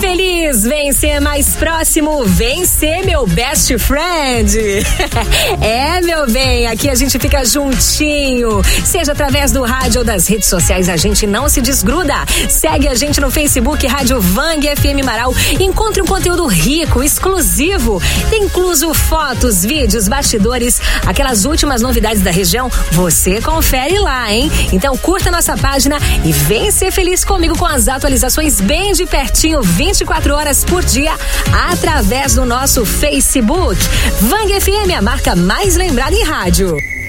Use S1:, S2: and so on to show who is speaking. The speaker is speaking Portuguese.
S1: feliz, vem ser mais próximo, vem ser meu best friend. É, meu bem, aqui a gente fica juntinho. Seja através do rádio ou das redes sociais, a gente não se desgruda. Segue a gente no Facebook, Rádio Vang FM Marau. Encontre um conteúdo rico, exclusivo. Tem incluso fotos, vídeos, bastidores, aquelas últimas novidades da região. Você confere lá, hein? Então curta nossa página e vem ser feliz comigo com as atualizações bem de pertinho, 24 horas por dia, através do nosso Facebook. Vang FM, a marca mais lembrada em rádio.